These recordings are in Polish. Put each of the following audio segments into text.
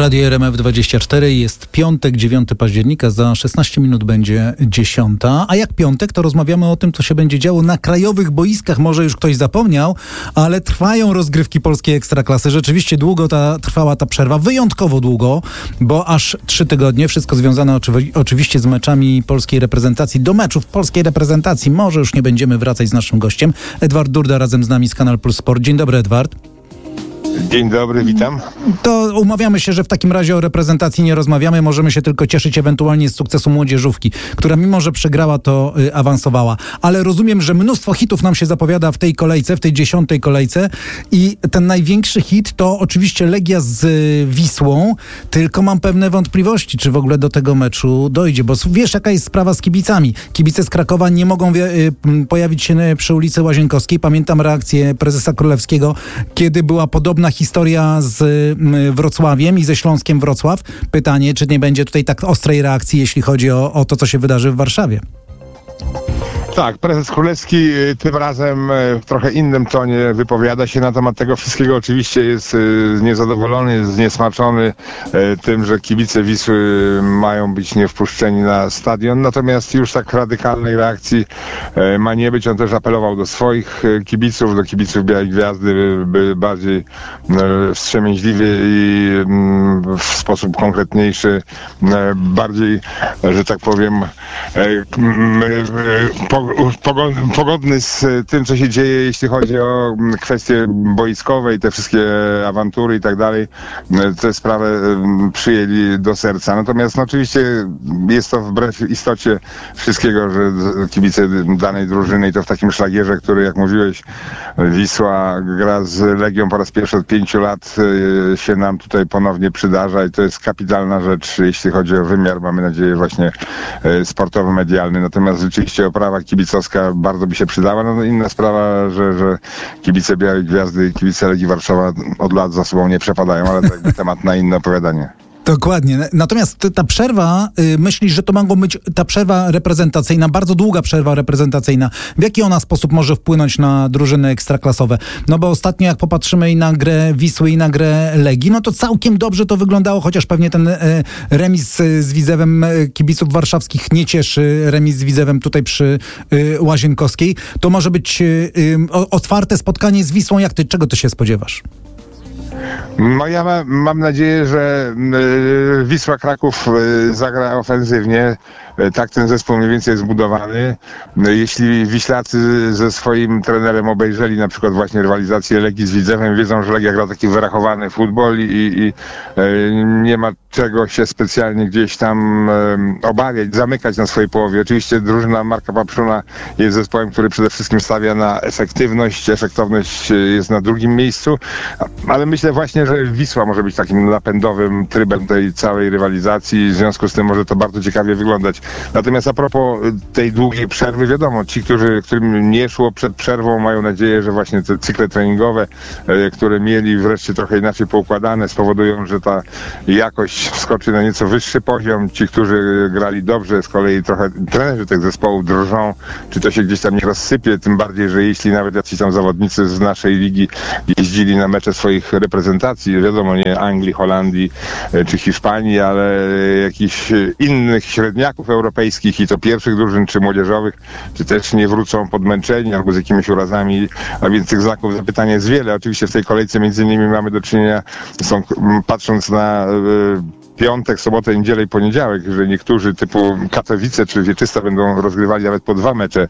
Tu Radio RMF24, jest piątek, 9 października, za 16 minut będzie 10. A jak piątek, to rozmawiamy o tym, co się będzie działo na krajowych boiskach. Może już ktoś zapomniał, ale trwają rozgrywki polskiej Ekstraklasy. Rzeczywiście długo trwała ta przerwa, wyjątkowo długo, bo aż 3 tygodnie. Wszystko związane oczywiście z meczami polskiej reprezentacji. Do meczów polskiej reprezentacji może już nie będziemy wracać z naszym gościem. Edward Durda razem z nami z Kanal Plus Sport. Dzień dobry, Edward. Dzień dobry, witam. To umawiamy się, że w takim razie o reprezentacji nie rozmawiamy. Możemy się tylko cieszyć ewentualnie z sukcesu młodzieżówki, która mimo, że przegrała, to awansowała. Ale rozumiem, że mnóstwo hitów nam się zapowiada w tej kolejce, w tej 10. kolejce i ten największy hit to oczywiście Legia z Wisłą, tylko mam pewne wątpliwości, czy w ogóle do tego meczu dojdzie, bo wiesz, jaka jest sprawa z kibicami. Kibice z Krakowa nie mogą pojawić się przy ulicy Łazienkowskiej. Pamiętam reakcję prezesa Królewskiego, kiedy była podobna historia z Wrocławiem i ze Śląskiem Wrocław. Pytanie, czy nie będzie tutaj tak ostrej reakcji, jeśli chodzi o to, co się wydarzy w Warszawie? Tak, prezes Królewski tym razem w trochę innym tonie wypowiada się na temat tego wszystkiego. Oczywiście jest niezadowolony, jest zniesmaczony tym, że kibice Wisły mają być niewpuszczeni na stadion. Natomiast już tak radykalnej reakcji ma nie być. On też apelował do swoich kibiców, do kibiców Białej Gwiazdy, by bardziej wstrzemięźliwie i w sposób konkretniejszy, bardziej, że tak powiem, pogodny z tym, co się dzieje, jeśli chodzi o kwestie boiskowe i te wszystkie awantury i tak dalej, tę sprawę przyjęli do serca. Natomiast oczywiście jest to wbrew istocie wszystkiego, że kibice danej drużyny i to w takim szlagierze, który, jak mówiłeś, Wisła gra z Legią po raz pierwszy od 5 lat, się nam tutaj ponownie przydarza i to jest kapitalna rzecz, jeśli chodzi o wymiar, mamy nadzieję, właśnie sportowy, medialny. Natomiast rzeczywiście oprawa kibicowska bardzo by się przydała. No inna sprawa, że kibice Białej Gwiazdy i kibice Legii Warszawa od lat za sobą nie przepadają, ale to jakby temat na inne opowiadanie. Dokładnie. Natomiast ta przerwa, myślisz, że to mogła być ta przerwa reprezentacyjna, bardzo długa przerwa reprezentacyjna. W jaki ona sposób może wpłynąć na drużyny ekstraklasowe? No bo ostatnio jak popatrzymy i na grę Wisły, i na grę Legii, no to całkiem dobrze to wyglądało, chociaż pewnie ten remis z Widzewem kibiców warszawskich nie cieszy. Remis z Widzewem tutaj przy Łazienkowskiej. To może być otwarte spotkanie z Wisłą. Czego ty się spodziewasz? No ja mam nadzieję, że Wisła Kraków zagra ofensywnie. Tak ten zespół mniej więcej jest zbudowany. Jeśli Wiślacy ze swoim trenerem obejrzeli na przykład właśnie rywalizację Legii z Widzewem, wiedzą, że Legia gra taki wyrachowany futbol i nie ma czego się specjalnie gdzieś tam obawiać, zamykać na swojej połowie. Oczywiście drużyna Marka Papszuna jest zespołem, który przede wszystkim stawia na efektywność. Efektowność jest na drugim miejscu, ale myślę właśnie, że Wisła może być takim napędowym trybem tej całej rywalizacji. W związku z tym może to bardzo ciekawie wyglądać. Natomiast a propos tej długiej przerwy, wiadomo, ci, którym nie szło przed przerwą, mają nadzieję, że właśnie te cykle treningowe, które mieli wreszcie trochę inaczej poukładane, spowodują, że ta jakość wskoczy na nieco wyższy poziom. Ci, którzy grali dobrze, z kolei trochę trenerzy tych zespołów drżą, czy to się gdzieś tam nie rozsypie, tym bardziej, że jeśli nawet jacyś tam zawodnicy z naszej ligi jeździli na mecze swoich reprezentacji, wiadomo, nie Anglii, Holandii czy Hiszpanii, ale jakichś innych średniaków europejskich i to pierwszych drużyn czy młodzieżowych, czy też nie wrócą podmęczeni albo z jakimiś urazami, a więc tych znaków zapytania jest wiele. Oczywiście w tej kolejce między innymi mamy do czynienia, patrząc na piątek, sobotę, niedzielę i poniedziałek, że niektórzy typu Katowice czy Wieczysta będą rozgrywali nawet po 2 mecze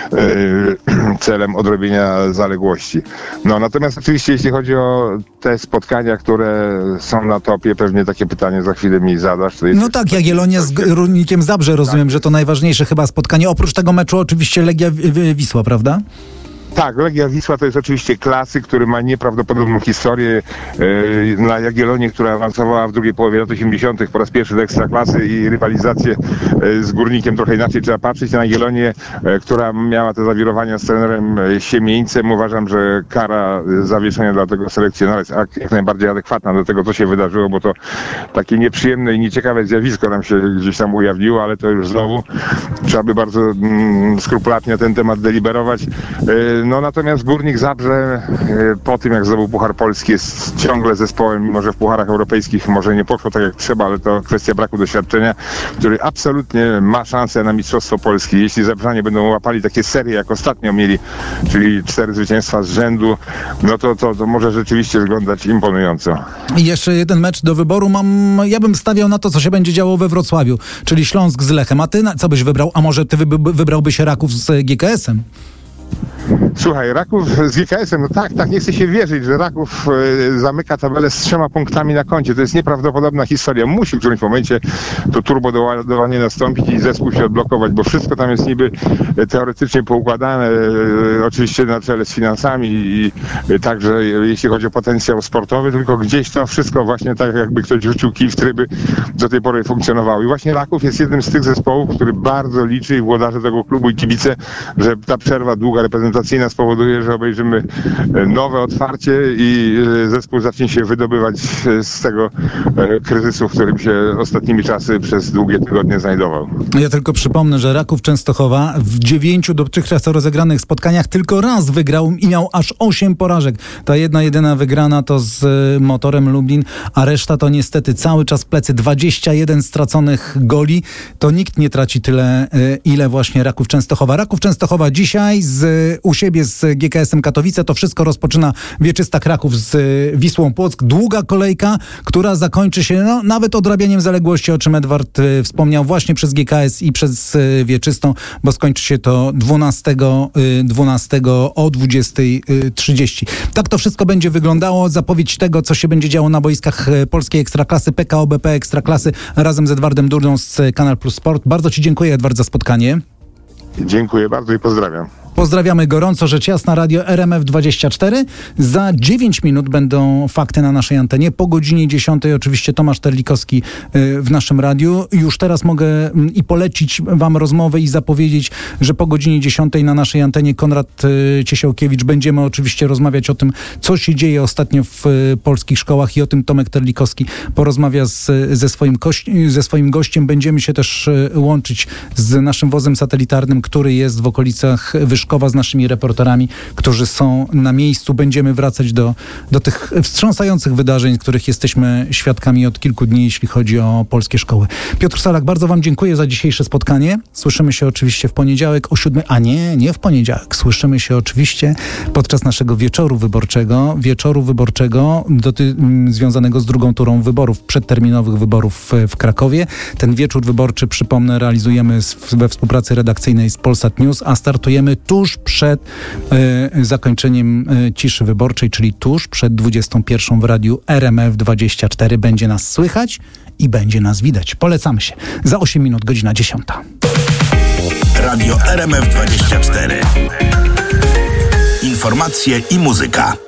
celem odrobienia zaległości. No natomiast oczywiście jeśli chodzi o te spotkania, które są na topie, pewnie takie pytanie za chwilę mi zadasz. No tak, Jagiellonia z Górnikiem Zabrze, rozumiem, tak, że to najważniejsze chyba spotkanie. Oprócz tego meczu oczywiście Legia Wisła, prawda? Tak, Legia Wisła to jest oczywiście klasyk, który ma nieprawdopodobną historię. Na Jagiellonii, która awansowała w drugiej połowie lat 80. po raz pierwszy do Ekstraklasy i rywalizację z Górnikiem trochę inaczej trzeba patrzeć. Na Jagiellonię, która miała te zawirowania z trenerem Siemieńcem, uważam, że kara zawieszenia dla tego selekcjonera jest jak najbardziej adekwatna do tego, co się wydarzyło, bo to takie nieprzyjemne i nieciekawe zjawisko nam się gdzieś tam ujawniło, ale to już znowu trzeba by bardzo skrupulatnie ten temat deliberować. No natomiast Górnik Zabrze po tym, jak zdobył Puchar Polski, jest ciągle zespołem, mimo że w pucharach europejskich może nie poszło tak jak trzeba, ale to kwestia braku doświadczenia, który absolutnie ma szansę na Mistrzostwo Polski. Jeśli Zabrzanie będą łapali takie serie, jak ostatnio mieli, czyli 4 zwycięstwa z rzędu, no to może rzeczywiście wyglądać imponująco. I jeszcze jeden mecz do wyboru ja bym stawiał na to, co się będzie działo we Wrocławiu, czyli Śląsk z Lechem. A ty co byś wybrał? A może ty wybrałbyś Raków z GKS-em? Słuchaj, Raków z GKS-em, no tak, nie chce się wierzyć, że Raków zamyka tabelę z 3 punktami na koncie. To jest nieprawdopodobna historia. Musi w którymś momencie to turbo doładowanie nastąpić i zespół się odblokować, bo wszystko tam jest niby teoretycznie poukładane, oczywiście na czele z finansami i także jeśli chodzi o potencjał sportowy, tylko gdzieś to wszystko właśnie tak jakby ktoś rzucił kij w tryby, do tej pory funkcjonowało. I właśnie Raków jest jednym z tych zespołów, który bardzo liczy i włodarze tego klubu i kibice, że ta przerwa długa reprezentacyjna spowoduje, że obejrzymy nowe otwarcie i zespół zacznie się wydobywać z tego kryzysu, w którym się ostatnimi czasy przez długie tygodnie znajdował. Ja tylko przypomnę, że Raków Częstochowa w 9 dotychczas rozegranych spotkaniach tylko raz wygrał i miał aż 8 porażek. Ta jedyna wygrana to z Motorem Lublin, a reszta to niestety cały czas plecy. 21 straconych goli. To nikt nie traci tyle, ile właśnie Raków Częstochowa. Raków Częstochowa dzisiaj u siebie z GKS-em Katowice. To wszystko rozpoczyna Wieczysta Kraków z Wisłą Płock. Długa kolejka, która zakończy się nawet odrabianiem zaległości, o czym Edward wspomniał, właśnie przez GKS i przez Wieczystą, bo skończy się to 12 o 20:30. Tak to wszystko będzie wyglądało. Zapowiedź tego, co się będzie działo na boiskach polskiej Ekstraklasy, PKO BP Ekstraklasy razem z Edwardem Durdą z Kanal Plus Sport. Bardzo ci dziękuję, Edward, za spotkanie. Dziękuję bardzo i pozdrawiam. Pozdrawiamy gorąco, rzecz jasna, Radio RMF24. Za 9 minut będą fakty na naszej antenie. Po godzinie 10 oczywiście Tomasz Terlikowski w naszym radiu. Już teraz mogę i polecić wam rozmowę i zapowiedzieć, że po godzinie 10 na naszej antenie Konrad Ciesiałkiewicz będziemy oczywiście rozmawiać o tym, co się dzieje ostatnio w polskich szkołach i o tym Tomek Terlikowski porozmawia ze swoim gościem. Będziemy się też łączyć z naszym wozem satelitarnym, który jest w okolicach Wyszkowa, z naszymi reporterami, którzy są na miejscu. Będziemy wracać do tych wstrząsających wydarzeń, których jesteśmy świadkami od kilku dni, jeśli chodzi o polskie szkoły. Piotr Salak, bardzo wam dziękuję za dzisiejsze spotkanie. Słyszymy się oczywiście w poniedziałek o 7, a nie w poniedziałek. Słyszymy się oczywiście podczas naszego wieczoru wyborczego związanego z drugą turą wyborów, przedterminowych wyborów w Krakowie. Ten wieczór wyborczy, przypomnę, realizujemy we współpracy redakcyjnej z Polsat News, a startujemy tuż przed zakończeniem ciszy wyborczej, czyli tuż przed 21 w radiu RMF24. Będzie nas słychać i będzie nas widać. Polecamy się. Za 8 minut, godzina 10. Radio RMF24. Informacje i muzyka.